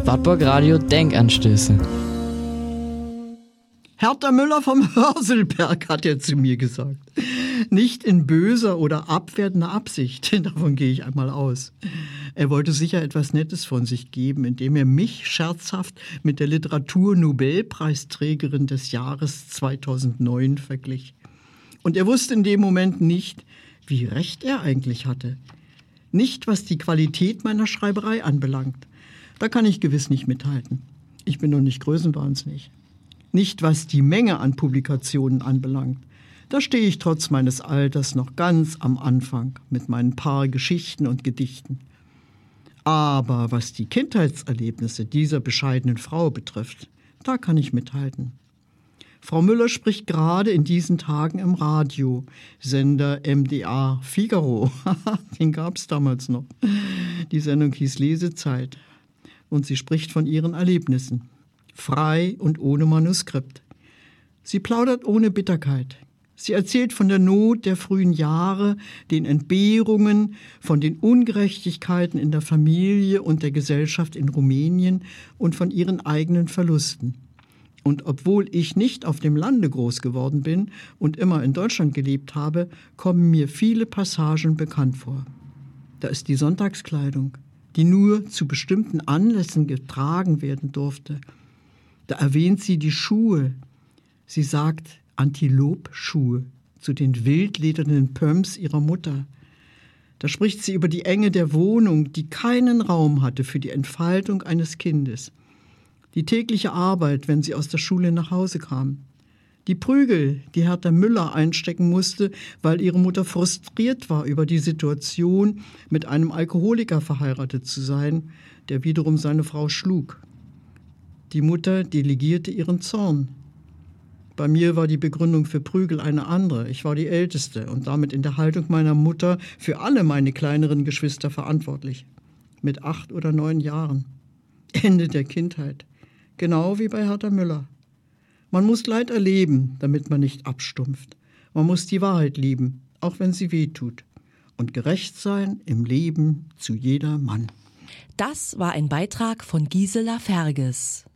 Wartburg Radio Denkanstöße. Hertha Müller vom Hörselberg hat er zu mir gesagt. Nicht in böser oder abwertender Absicht, davon gehe ich einmal aus. Er wollte sicher etwas Nettes von sich geben, indem er mich scherzhaft mit der Literatur-Nobelpreisträgerin des Jahres 2009 verglich. Und er wusste in dem Moment nicht, wie recht er eigentlich hatte. Nicht, was die Qualität meiner Schreiberei anbelangt. Da kann ich gewiss nicht mithalten. Ich bin noch nicht größenwahnsinnig. Nicht, was die Menge an Publikationen anbelangt. Da stehe ich trotz meines Alters noch ganz am Anfang mit meinen paar Geschichten und Gedichten. Aber was die Kindheitserlebnisse dieser bescheidenen Frau betrifft, da kann ich mithalten. Frau Müller spricht gerade in diesen Tagen im Radio, Sender MDR Figaro. Den gab es damals noch. Die Sendung hieß Lesezeit. Und sie spricht von ihren Erlebnissen. Frei und ohne Manuskript. Sie plaudert ohne Bitterkeit. Sie erzählt von der Not der frühen Jahre, den Entbehrungen, von den Ungerechtigkeiten in der Familie und der Gesellschaft in Rumänien und von ihren eigenen Verlusten. Und obwohl ich nicht auf dem Lande groß geworden bin und immer in Deutschland gelebt habe, kommen mir viele Passagen bekannt vor. Da ist die Sonntagskleidung, die nur zu bestimmten Anlässen getragen werden durfte. Da erwähnt sie die Schuhe. Sie sagt Antilopschuhe zu den wildledernen Pumps ihrer Mutter. Da spricht sie über die Enge der Wohnung, die keinen Raum hatte für die Entfaltung eines Kindes. Die tägliche Arbeit, wenn sie aus der Schule nach Hause kam. Die Prügel, die Hertha Müller einstecken musste, weil ihre Mutter frustriert war über die Situation, mit einem Alkoholiker verheiratet zu sein, der wiederum seine Frau schlug. Die Mutter delegierte ihren Zorn. Bei mir war die Begründung für Prügel eine andere. Ich war die Älteste und damit in der Haltung meiner Mutter für alle meine kleineren Geschwister verantwortlich. Mit 8 oder 9 Jahren. Ende der Kindheit. Genau wie bei Hertha Müller. Man muss Leid erleben, damit man nicht abstumpft. Man muss die Wahrheit lieben, auch wenn sie weh tut. Und gerecht sein im Leben zu jeder Mann. Das war ein Beitrag von Gisela Ferges.